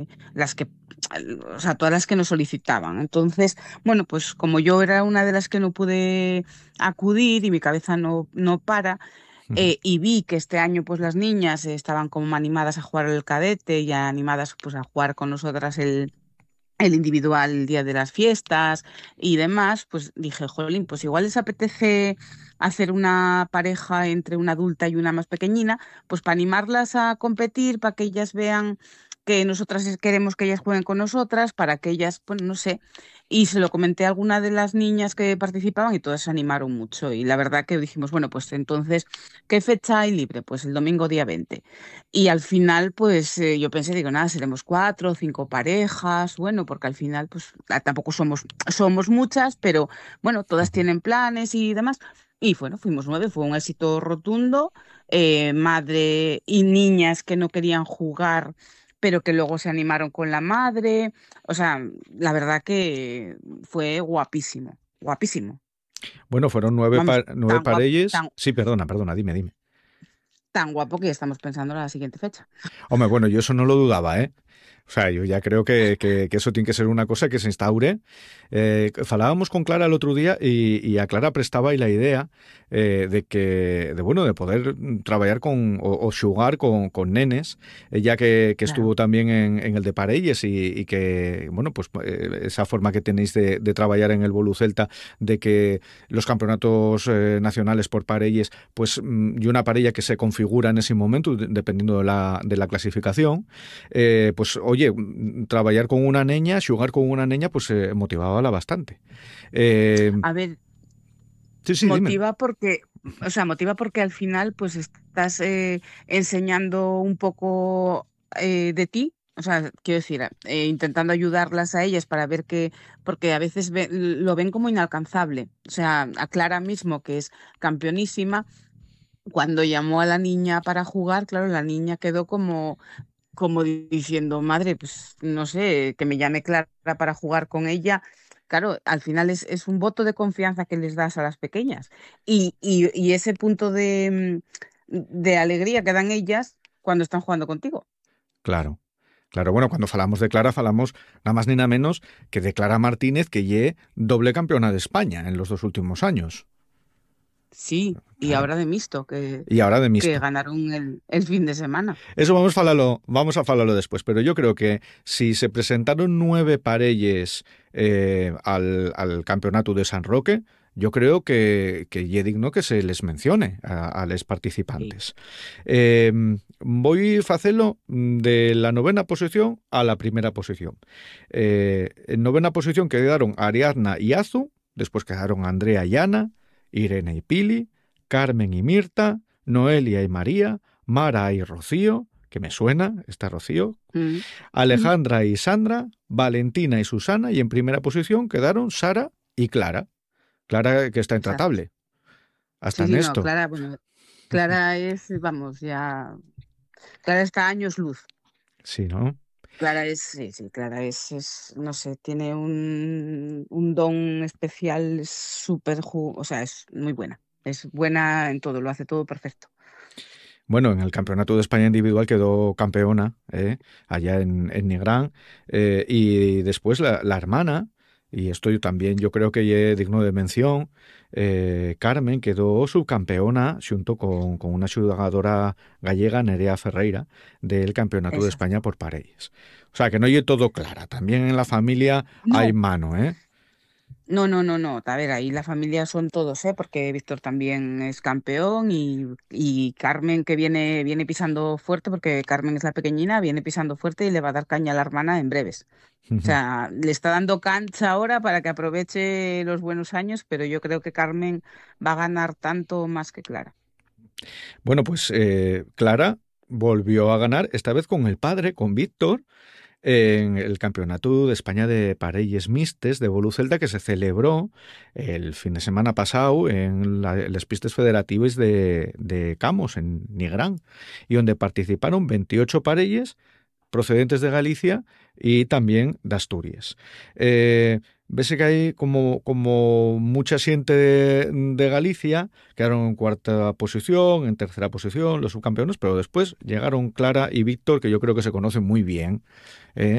o sea, todas las que nos solicitaban. Entonces, bueno, pues como yo era una de las que no pude acudir y mi cabeza no para, y vi que este año pues las niñas estaban como animadas a jugar el cadete y animadas pues a jugar con nosotras el individual el día de las fiestas y demás, pues dije, jolín, pues igual les apetece hacer una pareja entre una adulta y una más pequeñina, pues para animarlas a competir, para que ellas vean que nosotras queremos que ellas jueguen con nosotras, para que ellas, pues no sé, y se lo comenté a alguna de las niñas que participaban y todas se animaron mucho y la verdad que dijimos, bueno, pues entonces, ¿qué fecha hay libre? Pues el domingo día 20. Y al final, pues yo pensé, digo, nada, seremos 4 o 5 parejas, bueno, porque al final, pues tampoco somos muchas, pero bueno, todas tienen planes y demás. Y bueno, fuimos 9, fue un éxito rotundo. Madre y niñas que no querían jugar, pero que luego se animaron con la madre. O sea, la verdad que fue guapísimo, guapísimo. Bueno, fueron Vamos, nueve tan guapo, parelles. Sí, perdona, dime. tan guapo que ya estamos pensando en la siguiente fecha. Hombre, bueno, yo eso no lo dudaba, ¿eh? O sea, yo ya creo que eso tiene que ser una cosa que se instaure. Falábamos con Clara el otro día y a Clara prestaba ahí la idea de poder trabajar o xugar con nenes, ya que Claro. estuvo también en el de Parelles y que, bueno, pues esa forma que tenéis de trabajar en el Bolu Celta, de que los campeonatos nacionales por Parelles, pues, y una parella que se configura en ese momento, dependiendo de la clasificación, pues oye, trabajar con una neña, xugar con una neña, pues motivábala bastante. Eh, A ver, sí, dime. motiva porque al final pues estás enseñando un poco de ti, o sea, quiero decir, intentando ayudarlas a ellas para ver que, porque a veces lo ven como inalcanzable. O sea, a Clara mismo, que es campeonísima, cuando llamó a la niña para jugar, claro, la niña quedó como diciendo, madre, pues no sé, que me llame Clara para jugar con ella. Claro, al final es un voto de confianza que les das a las pequeñas. Y ese punto de alegría que dan ellas cuando están jugando contigo. Claro. Claro, bueno, cuando falamos de Clara, falamos nada más ni nada menos que de Clara Martínez, que lle doble campeona de España en los 2 últimos años. Sí, y Claro. ahora de mixto, que, Y ahora de que mixto. ganaron el fin de semana. Eso vamos a falarlo después, pero yo creo que si se presentaron 9 parelles al campeonato de San Roque, yo creo que ye digno que se les mencione a los Sí. participantes. Eh, Voy a hacerlo de la novena posición a la primera posición. En novena posición quedaron Ariadna y Azu, después quedaron Andrea y Ana, Irene y Pili, Carmen y Mirta, Noelia y María, Mara y Rocío, que me suena, está Rocío, Mm. Alejandra y Sandra, Valentina y Susana, y en primera posición quedaron Sara y Clara. Clara, que está Exacto. intratable. Hasta Sí, en sí, no, esto. Clara, bueno, Clara es, vamos, ya, Clara está a años luz. Sí, ¿no? Clara es, sí, sí, Clara no sé, tiene un don especial, es o sea, es muy buena. Es buena en todo, lo hace todo perfecto. Bueno, en el Campeonato de España individual quedó campeona allá en Nigrán, y después la hermana, y esto también yo creo que es digno de mención, Carmen quedó subcampeona junto con una jugadora gallega, Nerea Ferreira, del Campeonato de Esa. España por parellas. O sea, que no es todo clara, también en la familia hay No, mano, ¿eh? no. A ver, ahí la familia son todos, ¿eh? Porque Víctor también es campeón y Carmen que viene pisando fuerte, porque Carmen es la pequeñina, viene pisando fuerte y le va a dar caña a la hermana en breves. O sea, le está dando cancha ahora para que aproveche los buenos años, pero yo creo que Carmen va a ganar tanto más que Clara. Bueno, pues Clara volvió a ganar, esta vez con el padre, con Víctor, en el Campeonato de España de Parelles Mixtes de Bolu Celta, que se celebró el fin de semana pasado en las pistas federativas de Camos, en Nigrán, y donde participaron 28 parelles procedentes de Galicia y también de Asturias. Ves que hay como mucha gente de Galicia, quedaron en cuarta posición, en tercera posición, los subcampeones, pero después llegaron Clara y Víctor, que yo creo que se conocen muy bien,